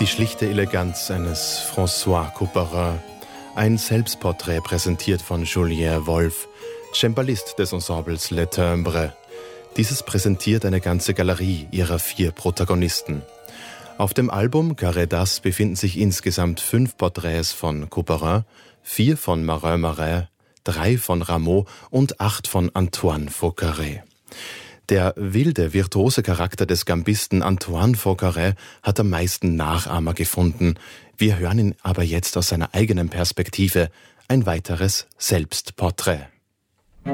Die schlichte Eleganz eines François Couperin. Ein Selbstporträt präsentiert von Julien Wolf, Cembalist des Ensembles Les Timbres. Dieses präsentiert eine ganze Galerie ihrer 4 Protagonisten. Auf dem Album Carré d'As befinden sich insgesamt 5 Porträts von Couperin, 4 von Marin-Marais, 3 von Rameau und 8 von Antoine Fauqueret. Der wilde, virtuose Charakter des Gambisten Antoine Fauqueret hat am meisten Nachahmer gefunden. Wir hören ihn aber jetzt aus seiner eigenen Perspektive, ein weiteres Selbstporträt.